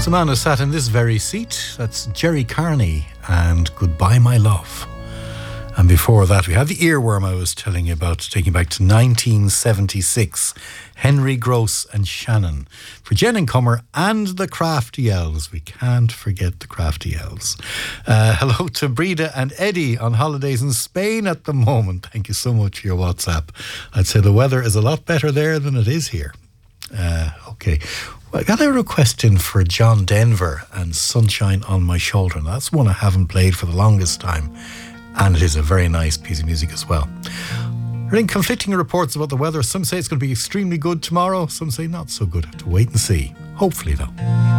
It's a man who sat in this very seat. That's Jerry Carney and Goodbye My Love. And before that we had the earworm I was telling you about, taking back to 1976. Henry Gross and Shannon. For Jen and Comer and the Crafty Elves. We can't forget the Crafty Elves. Hello to Breda and Eddie on holidays in Spain at the moment. Thank you so much for your WhatsApp. I'd say the weather is a lot better there than it is here. Okay. Well, I got a request in for John Denver and Sunshine on My Shoulder. Now, that's one I haven't played for the longest time. And it is a very nice piece of music as well. We're in conflicting reports about the weather. Some say it's going to be extremely good tomorrow. Some say not so good. Have to wait and see. Hopefully, though.